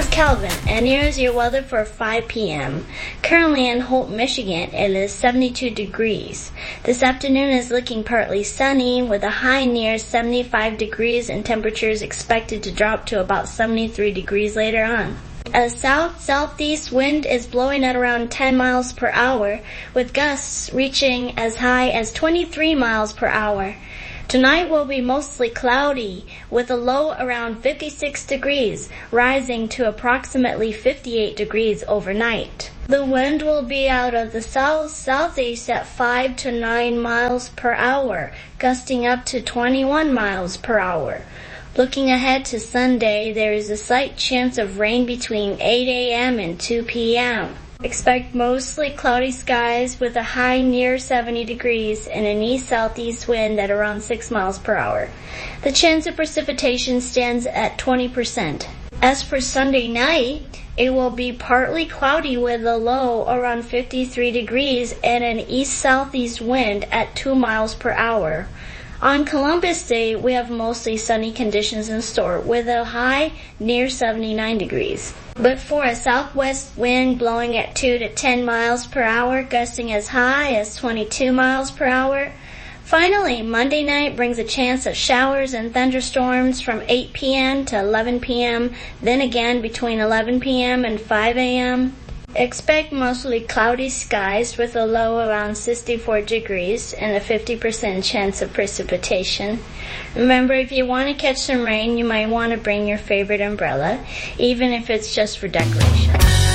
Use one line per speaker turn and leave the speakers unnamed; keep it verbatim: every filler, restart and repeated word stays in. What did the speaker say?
is Calvin, and here's your weather for five p.m. Currently in Holt, Michigan, it is seventy-two degrees. This afternoon is looking partly sunny with a high near seventy-five degrees and temperatures expected to drop to about seventy-three degrees later on. A south-southeast wind is blowing at around ten miles per hour, with gusts reaching as high as twenty-three miles per hour. Tonight will be mostly cloudy, with a low around fifty-six degrees, rising to approximately fifty-eight degrees overnight. The wind will be out of the south-southeast at five to nine miles per hour, gusting up to twenty-one miles per hour. Looking ahead to Sunday, there is a slight chance of rain between eight a.m. and two p.m. Expect mostly cloudy skies with a high near seventy degrees and an east-southeast wind at around six miles per hour. The chance of precipitation stands at twenty percent. As for Sunday night, it will be partly cloudy with a low around fifty-three degrees and an east-southeast wind at two miles per hour. On Columbus Day, we have mostly sunny conditions in store with a high near seventy-nine degrees. But for a southwest wind blowing at two to ten miles per hour, gusting as high as twenty-two miles per hour. Finally, Monday night brings a chance of showers and thunderstorms from eight p.m. to eleven p.m., then again between eleven p.m. and five a.m. Expect mostly cloudy skies with a low around sixty-four degrees and a fifty percent chance of precipitation. Remember, if you want to catch some rain, you might want to bring your favorite umbrella, even if it's just for decoration.